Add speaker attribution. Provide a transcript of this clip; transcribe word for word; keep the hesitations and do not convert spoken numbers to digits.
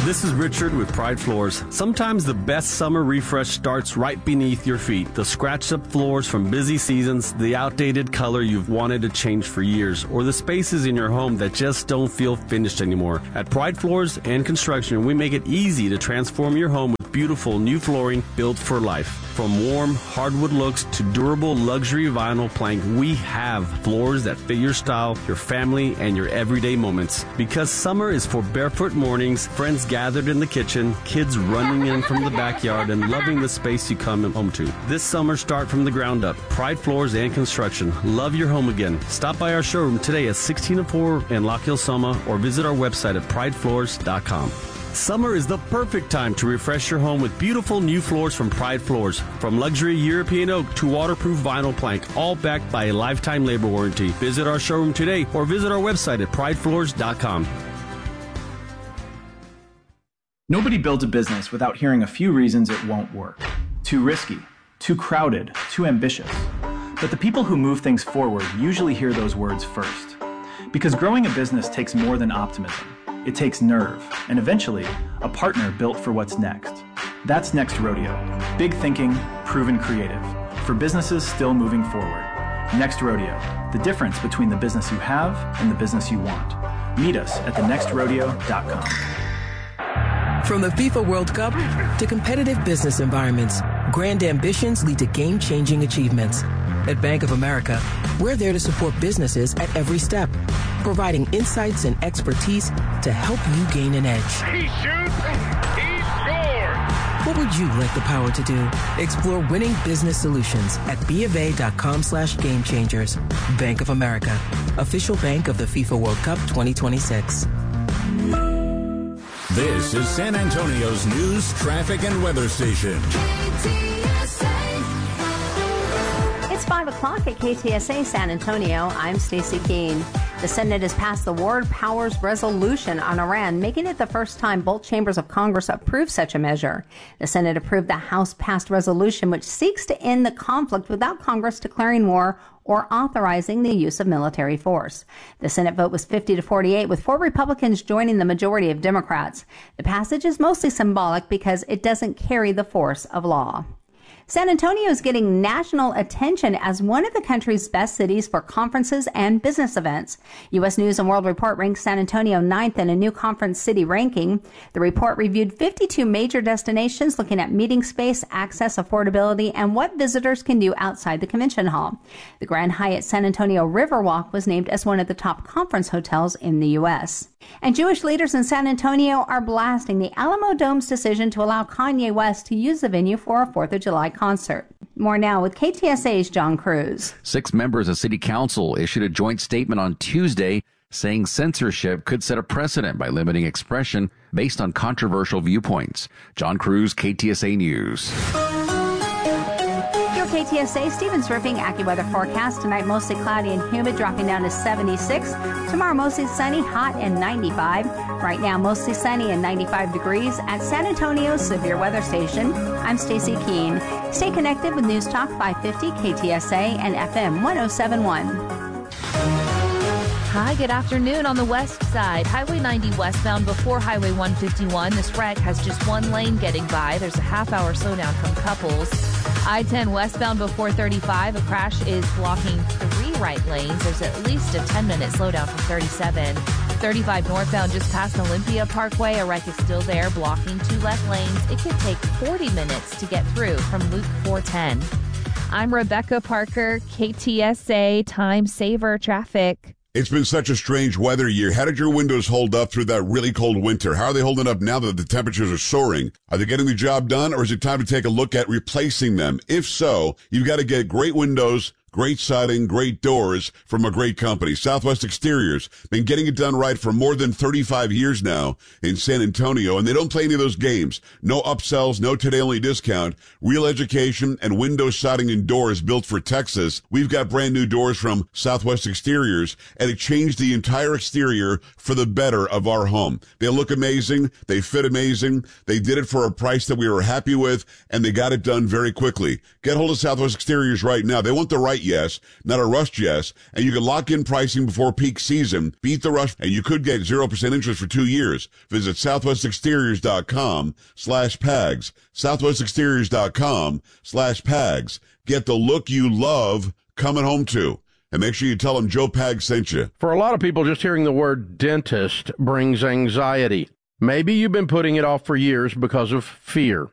Speaker 1: This is Richard with Pride Floors. Sometimes the best summer refresh starts right beneath your feet. The scratched up floors from busy seasons, the outdated color you've wanted to change for years, or the spaces in your home that just don't feel finished anymore. At Pride Floors and Construction, we make it easy to transform your home with beautiful new flooring built for life. From warm hardwood looks to durable luxury vinyl plank, we have floors that fit your style, your family, and your everyday moments. Because summer is for barefoot mornings, friends gathered in the kitchen, kids running in from the backyard, and loving the space you come home to. This summer, start from the ground up. Pride Floors and Construction. Love your home again. Stop by our showroom today at sixteen oh four in Lock Hill, Soma, or visit our website at pride floors dot com. Summer is the perfect time to refresh your home with beautiful new floors from Pride Floors. From luxury European oak to waterproof vinyl plank, all backed by a lifetime labor warranty. Visit our showroom today or visit our website at pride floors dot com.
Speaker 2: Nobody builds a business without hearing a few reasons it won't work. Too risky, too crowded, too ambitious. But the people who move things forward usually hear those words first. Because growing a business takes more than optimism. It takes nerve, and eventually, a partner built for what's next. That's Next Rodeo. Big thinking, proven creative. For businesses still moving forward. Next Rodeo. The difference between the business you have and the business you want. Meet us at the next rodeo dot com.
Speaker 3: From the FIFA World Cup to competitive business environments, grand ambitions lead to game-changing achievements. At Bank of America, we're there to support businesses at every step, providing insights and expertise to help you gain an edge.
Speaker 4: He shoots, he scores!
Speaker 3: What would you like the power to do? Explore winning business solutions at bofa.com slash game changers. Bank of America, official bank of the FIFA World Cup twenty twenty-six.
Speaker 5: This is San Antonio's news, traffic, and weather station.
Speaker 6: It's five o'clock at K T S A San Antonio. I'm Stacey Keene. The Senate has passed the World Powers Resolution on Iran, making it the first time both chambers of Congress approved such a measure. The Senate approved the House-passed resolution, which seeks to end the conflict without Congress declaring war or authorizing the use of military force. The Senate vote was fifty to forty-eight, with four Republicans joining the majority of Democrats. The passage is mostly symbolic because it doesn't carry the force of law. San Antonio is getting national attention as one of the country's best cities for conferences and business events. U S News and World Report ranks San Antonio ninth in a new conference city ranking. The report reviewed fifty-two major destinations, looking at meeting space, access, affordability, and what visitors can do outside the convention hall. The Grand Hyatt San Antonio Riverwalk was named as one of the top conference hotels in the U S. And Jewish leaders in San Antonio are blasting the Alamo Dome's decision to allow Kanye West to use the venue for a fourth of July concert. More now with K T S A's John Cruz.
Speaker 7: Six members of City Council issued a joint statement on Tuesday saying censorship could set a precedent by limiting expression based on controversial viewpoints. John Cruz, K T S A News.
Speaker 6: K T S A, Stevens Roofing AccuWeather forecast. Tonight, mostly cloudy and humid, dropping down to seventy-six. Tomorrow, mostly sunny, hot, and ninety-five. Right now, mostly sunny and ninety-five degrees at San Antonio's Severe Weather Station. I'm Stacey Keene. Stay connected with News Talk five fifty, K T S A, and F M one oh seven point one.
Speaker 8: Hi, good afternoon. On the west side, Highway ninety westbound before Highway one fifty-one. This wreck has just one lane getting by. There's a half-hour slowdown from Couples. I ten westbound before thirty-five. A crash is blocking three right lanes. There's at least a ten-minute slowdown from thirty-seven. thirty-five northbound just past Olympia Parkway. A wreck is still there, blocking two left lanes. It could take forty minutes to get through from Loop four ten. I'm Rebecca Parker, K T S A Time Saver Traffic.
Speaker 9: It's been such a strange weather year. How did your windows hold up through that really cold winter? How are they holding up now that the temperatures are soaring? Are they getting the job done, or is it time to take a look at replacing them? If so, you've got to get great windows, great siding, great doors from a great company. Southwest Exteriors, been getting it done right for more than thirty-five years now in San Antonio, and they don't play any of those games. No upsells, no today-only discount. Real education and window siding and doors built for Texas. We've got brand new doors from Southwest Exteriors, and it changed the entire exterior for the better of our home. They look amazing. They fit amazing. They did it for a price that we were happy with, and they got it done very quickly. Get hold of Southwest Exteriors right now. They want the right yes, not a rushed yes, and you can lock in pricing before peak season. Beat the rush, and you could get zero percent interest for two years. Visit southwestexteriors.com slash PAGS. southwestexteriors.com slash PAGS. Get the look you love coming home to. And make sure you tell them Joe Pags sent you.
Speaker 10: For a lot of people, just hearing the word dentist brings anxiety. Maybe you've been putting it off for years because of fear.